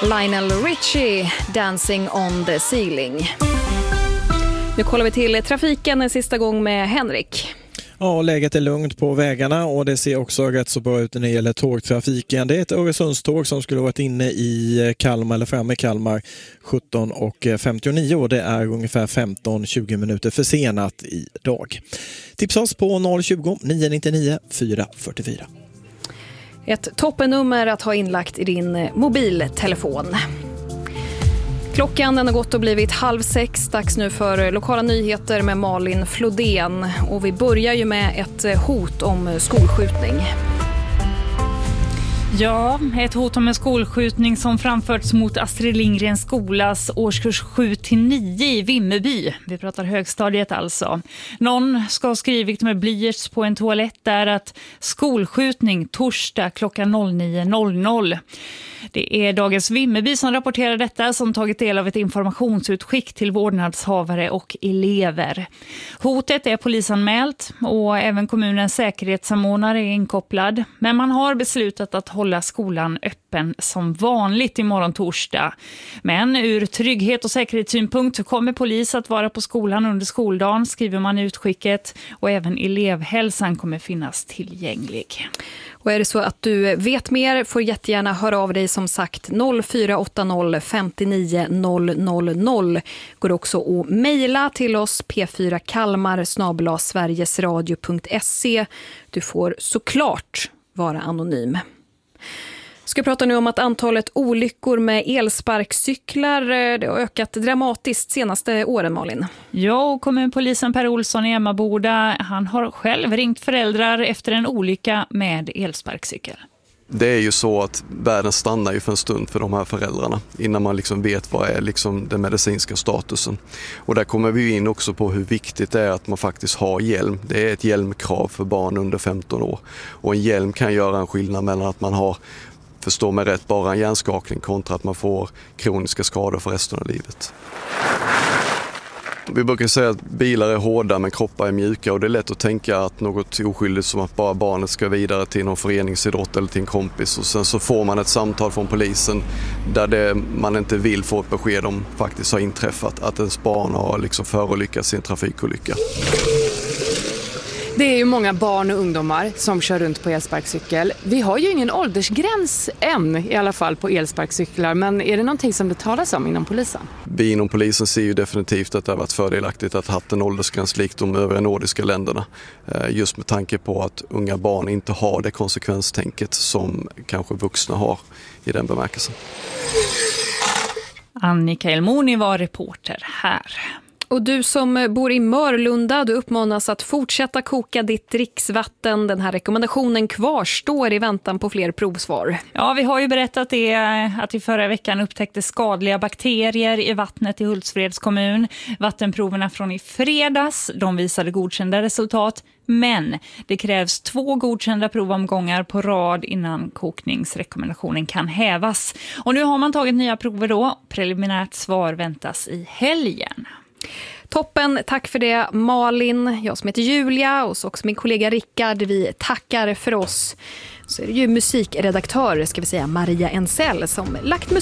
Lionel Richie, Dancing on the ceiling. Nu kollar vi till trafiken en sista gång med Henrik. Ja, läget är lugnt på vägarna och det ser också rätt så bra ut när det gäller tågtrafiken. Det är ett Öresundståg som skulle varit inne i Kalmar eller framme i Kalmar 17:59 och det är ungefär 15-20 minuter försenat idag. Tipsa oss på 020 999 444. Ett toppennummer att ha inlagt i din mobiltelefon. Klockan den har gått och blivit 5:30. Dags nu för lokala nyheter med Malin Flodén. Och vi börjar ju med ett hot om skolskjutning. Ja, ett hot om en skolskjutning som framförts mot Astrid Lindgrens skolas årskurs 7-9 i Vimmerby. Vi pratar högstadiet alltså. Någon ska ha skrivit med blyerts på en toalett där att skolskjutning torsdag klockan 09.00. Det är Dagens Vimmerby som rapporterar detta, som tagit del av ett informationsutskick till vårdnadshavare och elever. Hotet är polisanmält och även kommunens säkerhetssamordnare är inkopplad. Men man har beslutat att hålla skolan öppen som vanligt imorgon torsdag. Men ur trygghet- och säkerhetssynpunkt kommer polis att vara på skolan under skoldagen, skriver man i utskicket. Och även elevhälsan kommer finnas tillgänglig. Och är det så att du vet mer får jättegärna höra av dig, som sagt 0480 59 000. Går också att mejla till oss p4kalmar@sverigesradio.se. Du får såklart vara anonym. Ska prata nu om att antalet olyckor med elsparkcyklar det har ökat dramatiskt senaste åren, Malin. Ja, och kommunpolisen Per Olsson i Emmaboda, han har själv ringt föräldrar efter en olycka med elsparkcykel. Det är ju så att världen stannar ju för en stund för de här föräldrarna innan man liksom vet vad är liksom den medicinska statusen. Och där kommer vi in också på hur viktigt det är att man faktiskt har hjälm. Det är ett hjälmkrav för barn under 15 år. Och en hjälm kan göra en skillnad mellan att man har, förstår mig rätt, bara en hjärnskakning kontra att man får kroniska skador för resten av livet. Vi brukar säga att bilar är hårda men kroppar är mjuka, och det är lätt att tänka att något oskyldigt som att bara barnet ska vidare till någon föreningsidrott eller till en kompis, och sen så får man ett samtal från polisen där det man inte vill få ett besked om faktiskt har inträffat, att ens barn har liksom förolyckats i en trafikolycka. Det är ju många barn och ungdomar som kör runt på elsparkcykel. Vi har ju ingen åldersgräns än, i alla fall på elsparkcyklar. Men är det någonting som det talas om inom polisen? Vi inom polisen ser ju definitivt att det har varit fördelaktigt att ha haft en åldersgräns likt de övriga nordiska länderna. Just med tanke på att unga barn inte har det konsekvenstänket som kanske vuxna har i den bemärkelsen. Annika Elmoni var reporter här. Och du som bor i Mörlunda, du uppmanas att fortsätta koka ditt dricksvatten. Den här rekommendationen kvarstår i väntan på fler provsvar. Ja, vi har ju berättat det, att i förra veckan upptäcktes skadliga bakterier i vattnet i Hultsfreds kommun. Vattenproverna från i fredags, de visade godkända resultat. Men det krävs 2 godkända provomgångar på rad innan kokningsrekommendationen kan hävas. Och nu har man tagit nya prover då. Preliminärt svar väntas i helgen. Toppen, tack för det Malin. Jag som heter Julia och så också min kollega Rickard, vi tackar för oss. Så är det ju musikredaktör, ska vi säga, Maria Ensell som lagt musik